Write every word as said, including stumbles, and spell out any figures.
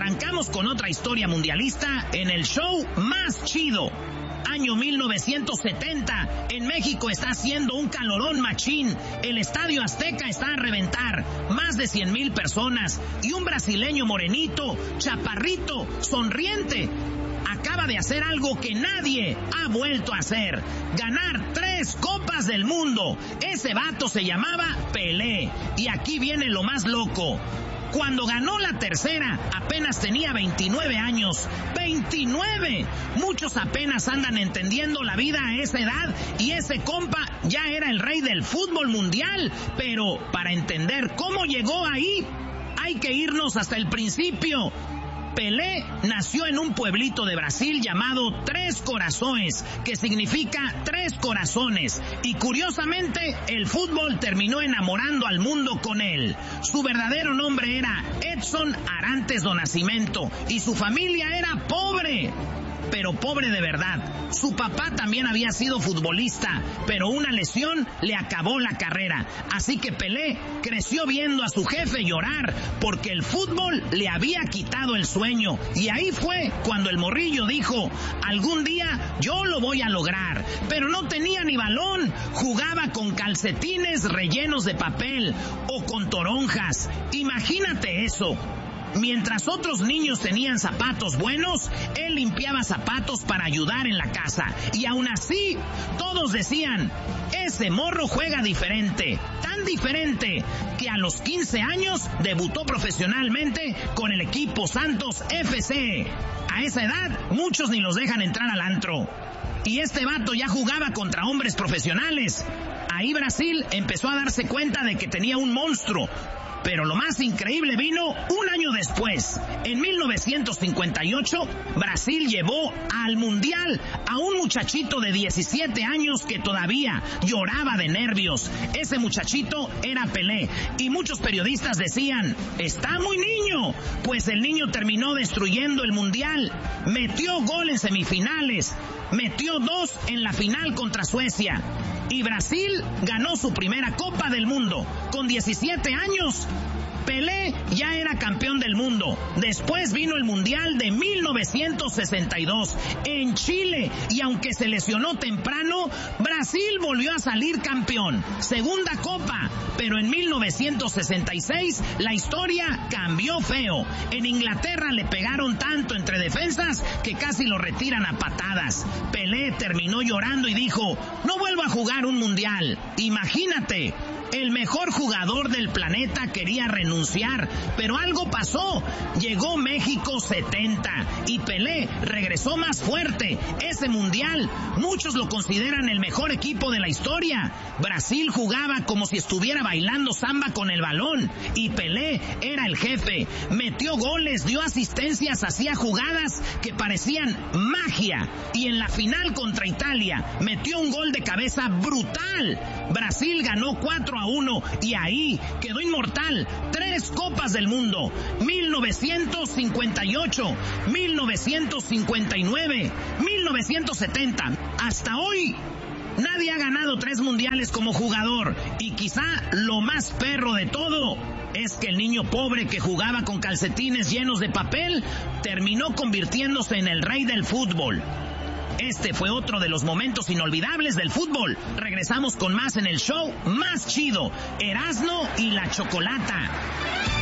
arrancamos con otra historia mundialista en el show más chido. Año mil novecientos setenta, en México está haciendo un calorón machín, el Estadio Azteca está a reventar, más de cien mil personas, y un brasileño morenito, chaparrito, sonriente, acaba de hacer algo que nadie ha vuelto a hacer, ganar tres copas del mundo. Ese vato se llamaba Pelé, y aquí viene lo más loco. Cuando ganó la tercera, apenas tenía veintinueve años. ¡veintinueve! Muchos apenas andan entendiendo la vida a esa edad, y ese compa ya era el rey del fútbol mundial. Pero para entender cómo llegó ahí, hay que irnos hasta el principio. Pelé nació en un pueblito de Brasil llamado Tres Corazones, que significa tres corazones, y curiosamente el fútbol terminó enamorando al mundo con él. Su verdadero nombre era Edson Arantes do Nascimento, y su familia era pobre, pero pobre de verdad. Su papá también había sido futbolista, pero una lesión le acabó la carrera. Así que Pelé creció viendo a su jefe llorar porque el fútbol le había quitado el sueño. Y ahí fue cuando el morrillo dijo, algún día yo lo voy a lograr. Pero no tenía ni balón, jugaba con calcetines rellenos de papel o con toronjas. Imagínate eso. Mientras otros niños tenían zapatos buenos, él limpiaba zapatos para ayudar en la casa. Y aún así, todos decían, ese morro juega diferente, tan diferente, que a los quince años debutó profesionalmente con el equipo Santos F C. A esa edad, muchos ni los dejan entrar al antro. Y este vato ya jugaba contra hombres profesionales. Ahí Brasil empezó a darse cuenta de que tenía un monstruo. Pero lo más increíble vino un año después. En mil novecientos cincuenta y ocho, Brasil llevó al Mundial a un muchachito de diecisiete años que todavía lloraba de nervios. Ese muchachito era Pelé, y muchos periodistas decían, está muy niño. Pues el niño terminó destruyendo el Mundial. Metió gol en semifinales, metió dos en la final contra Suecia. Y Brasil ganó su primera Copa del Mundo. Con diecisiete años, Pelé ya era campeón del mundo. Después vino el Mundial de mil novecientos sesenta y dos en Chile, y aunque se lesionó temprano, Brasil volvió a salir campeón. Segunda Copa, pero en mil novecientos sesenta y seis la historia cambió feo. En Inglaterra le pegaron tanto entre defensas que casi lo retiran a patadas. Pelé terminó llorando y dijo, no vuelvo a jugar un Mundial. Imagínate. El mejor jugador del planeta quería renunciar, pero algo pasó. Llegó México setenta y Pelé regresó más fuerte. Ese mundial, muchos lo consideran el mejor equipo de la historia. Brasil jugaba como si estuviera bailando samba con el balón, y Pelé era el jefe. Metió goles, dio asistencias, hacía jugadas que parecían magia. Y en la final contra Italia, metió un gol de cabeza brutal. Brasil ganó cuatro a uno y ahí quedó inmortal. Tres copas del mundo, mil novecientos cincuenta y ocho, mil novecientos cincuenta y nueve, mil novecientos setenta. Hasta hoy nadie ha ganado tres mundiales como jugador, y quizá lo más perro de todo es que el niño pobre que jugaba con calcetines llenos de papel terminó convirtiéndose en el rey del fútbol. Este fue otro de los momentos inolvidables del fútbol. Regresamos con más en el show más chido, Erasmo y la Chocolata.